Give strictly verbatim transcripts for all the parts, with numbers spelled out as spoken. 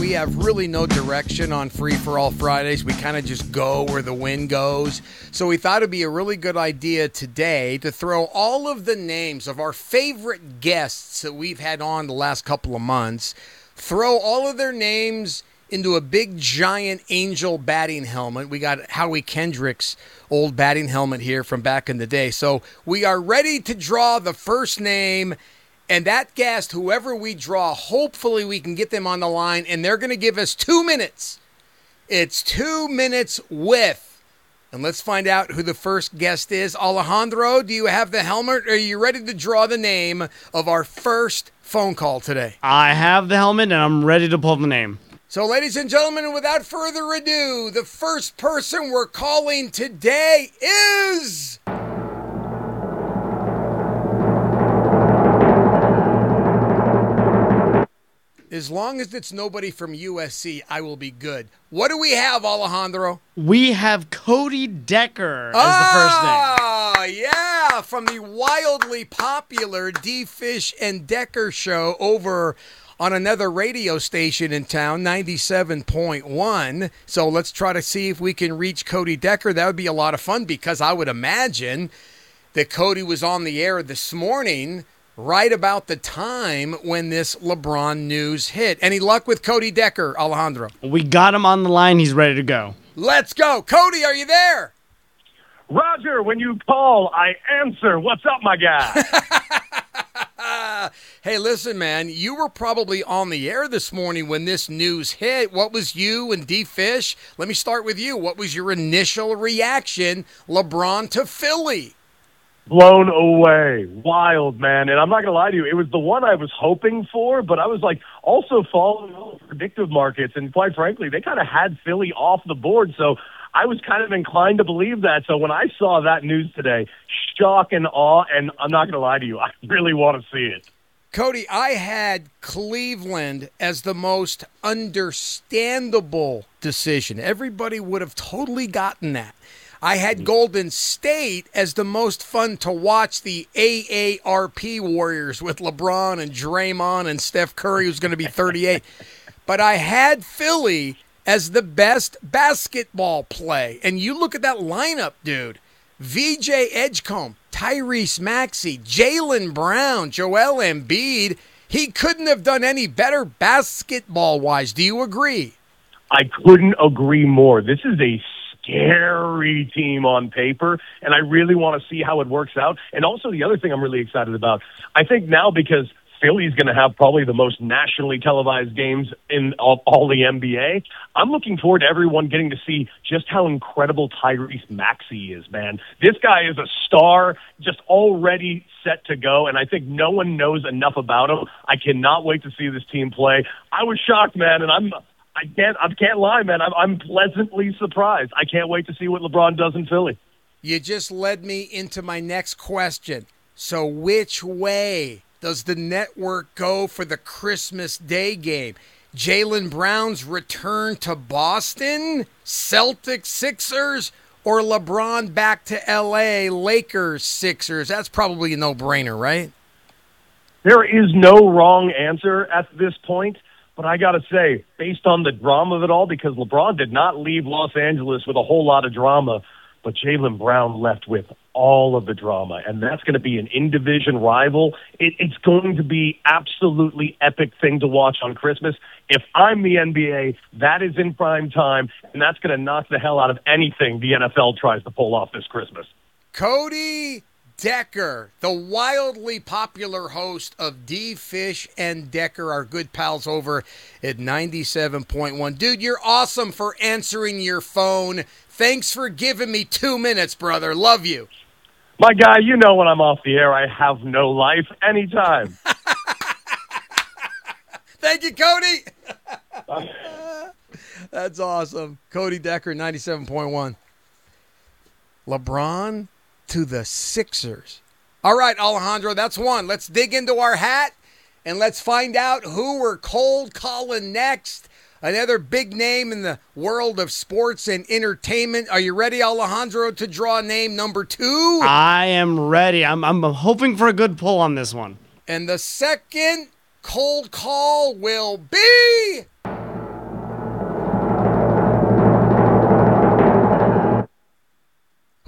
we have really no direction on Free for All Fridays. We kind of just go where the wind goes. So we thought it'd be a really good idea today to throw all of the names of our favorite guests that we've had on the last couple of months, throw all of their names into a big, giant Angel batting helmet. We got Howie Kendrick's old batting helmet here from back in the day. So we are ready to draw the first name. And that guest, whoever we draw, hopefully we can get them on the line, and they're going to give us two minutes. It's two minutes with. And let's find out who the first guest is. Alejandro, do you have the helmet? Are you ready to draw the name of our first phone call today? I have the helmet, and I'm ready to pull the name. So, ladies and gentlemen, without further ado, the first person we're calling today is... As long as it's nobody from U S C, I will be good. What do we have, Alejandro? We have Cody Decker as ah, the first name. Yeah, from the wildly popular D. Fish and Decker show over on another radio station in town, ninety-seven point one. So let's try to see if we can reach Cody Decker. That would be a lot of fun because I would imagine that Cody was on the air this morning right about the time when this LeBron news hit. Any luck with Cody Decker, Alejandro? We got him on the line. He's ready to go. Let's go. Cody, are you there? Roger, when you call, I answer. What's up, my guy? Hey, listen, man, you were probably on the air this morning when this news hit. What was you and D. Fish? Let me start with you. What was your initial reaction, LeBron to Philly? Blown away. Wild, man. And I'm not going to lie to you, it was the one I was hoping for, but I was like also following all the predictive markets, and quite frankly, they kind of had Philly off the board, so I was kind of inclined to believe that. So when I saw that news today, shock and awe, and I'm not going to lie to you, I really want to see it. Cody, I had Cleveland as the most understandable decision. Everybody would have totally gotten that. I had Golden State as the most fun to watch, the A A R P Warriors with LeBron and Draymond and Steph Curry, who's going to be thirty-eight. But I had Philly as the best basketball play. And you look at that lineup, dude. V J Edgecombe, Tyrese Maxey, Jaylen Brown, Joel Embiid. He couldn't have done any better basketball-wise. Do you agree? I couldn't agree more. This is a scary team on paper, and I really want to see how it works out. And also the other thing I'm really excited about, I think now because Philly's going to have probably the most nationally televised games in all, all the N B A, I'm looking forward to everyone getting to see just how incredible Tyrese Maxey is, man. This guy is a star, just already set to go, and I think no one knows enough about him. I cannot wait to see this team play. I was shocked, man, and I'm I can't I can't lie, man. I'm, I'm pleasantly surprised. I can't wait to see what LeBron does in Philly. You just led me into my next question. So which way does the network go for the Christmas Day game? Jaylen Brown's return to Boston, Celtics, Sixers, or LeBron back to L A, Lakers, Sixers? That's probably a no-brainer, right? There is no wrong answer at this point. But I got to say, based on the drama of it all, because LeBron did not leave Los Angeles with a whole lot of drama, but Jaylen Brown left with all of the drama, and that's going to be an in-division rival. It, it's going to be absolutely epic thing to watch on Christmas. If I'm the N B A, that is in prime time, and that's going to knock the hell out of anything the N F L tries to pull off this Christmas. Cody Decker, the wildly popular host of D. Fish and Decker, our good pals over at ninety-seven point one. Dude, you're awesome for answering your phone. Thanks for giving me two minutes, brother. Love you. My guy, you know when I'm off the air, I have no life anytime. Thank you, Cody. That's awesome. Cody Decker, ninety-seven point one. LeBron to the Sixers. All right, Alejandro, that's one. Let's dig into our hat and let's find out who we're cold calling next. Another big name in the world of sports and entertainment. Are you ready, Alejandro, to draw name number two? I am ready. I'm, I'm hoping for a good pull on this one. And the second cold call will be...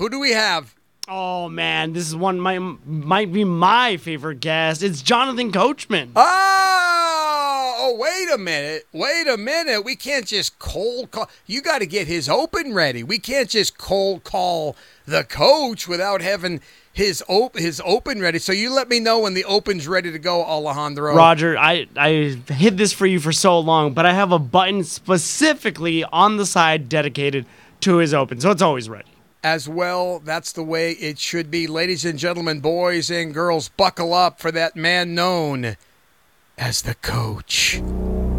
Who do we have? Oh man, this is one might might be my favorite guest. It's Jonathan Coachman. Oh, oh, wait a minute. Wait a minute. We can't just cold call. You got to get his open ready. We can't just cold call the coach without having his op- his open ready. So you let me know when the open's ready to go, Alejandro. Roger, I, I hid this for you for so long, but I have a button specifically on the side dedicated to his open, so it's always ready. As well, that's the way it should be. Ladies and gentlemen, boys and girls, buckle up for that man known as the coach.